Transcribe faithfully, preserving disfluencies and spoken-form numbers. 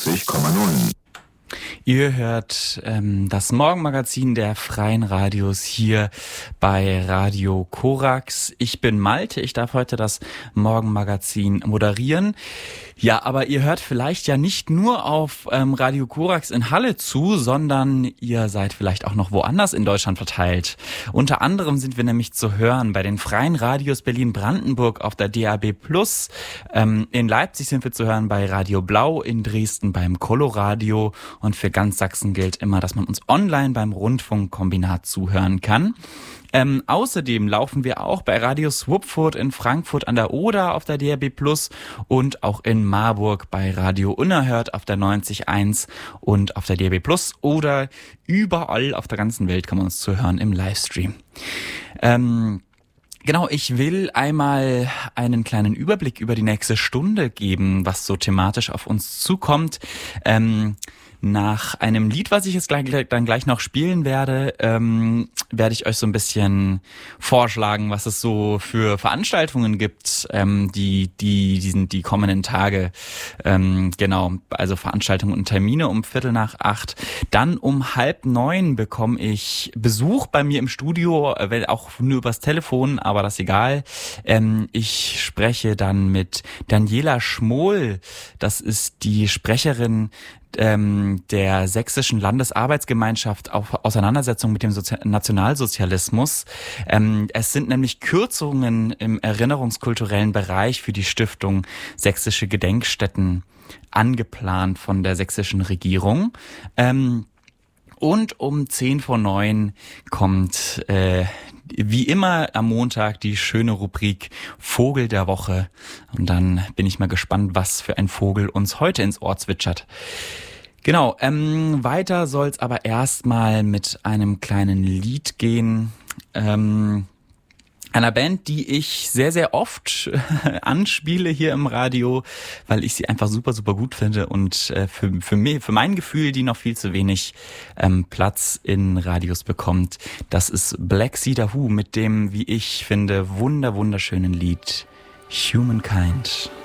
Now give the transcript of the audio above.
neunzig Komma neun. Ihr hört ähm, das Morgenmagazin der Freien Radios hier bei Radio Korax. Ich bin Malte, ich darf heute das Morgenmagazin moderieren. Ja, aber ihr hört vielleicht ja nicht nur auf ähm, Radio Korax in Halle zu, sondern ihr seid vielleicht auch noch woanders in Deutschland verteilt. Unter anderem sind wir nämlich zu hören bei den Freien Radios Berlin-Brandenburg auf der D A B plus. Ähm, in Leipzig sind wir zu hören bei Radio Blau, in Dresden beim Coloradio und für ganz Sachsen gilt immer, dass man uns online beim Rundfunkkombinat zuhören kann. Ähm, außerdem laufen wir auch bei Radio Swupfurt in Frankfurt an der Oder auf der D A B plus und auch in Marburg bei Radio Unerhört auf der neunzig Komma eins und auf der D A B plus oder überall auf der ganzen Welt kann man uns zuhören im Livestream. Ähm, Genau, ich will einmal einen kleinen Überblick über die nächste Stunde geben, was so thematisch auf uns zukommt. Ähm, nach einem Lied, was ich jetzt gleich, dann gleich noch spielen werde, ähm, werde ich euch so ein bisschen vorschlagen, was es so für Veranstaltungen gibt, ähm, die die diesen die kommenden Tage, ähm, genau, also Veranstaltungen und Termine um Viertel nach acht. Dann um halb neun bekomme ich Besuch bei mir im Studio, äh, auch nur übers Telefon, aber das ist egal. Ähm, ich spreche dann mit Daniela Schmohl, das ist die Sprecherin Ähm, der Sächsischen Landesarbeitsgemeinschaft auf Auseinandersetzung mit dem Sozi- Nationalsozialismus. Ähm, es sind nämlich Kürzungen im erinnerungskulturellen Bereich für die Stiftung Sächsische Gedenkstätten angeplant von der sächsischen Regierung. Ähm, und um zehn vor neun kommt äh, wie immer am Montag die schöne Rubrik Vogel der Woche. Und dann bin ich mal gespannt, was für ein Vogel uns heute ins Ohr zwitschert. Genau, ähm, weiter soll's aber erstmal mit einem kleinen Lied gehen. Ähm, einer Band, die ich sehr, sehr oft anspiele hier im Radio, weil ich sie einfach super, super gut finde und äh, für, für mich, für mein Gefühl, die noch viel zu wenig ähm, Platz in Radios bekommt. Das ist Black Cedar Who mit dem, wie ich finde, wunder, wunderschönen Lied Humankind.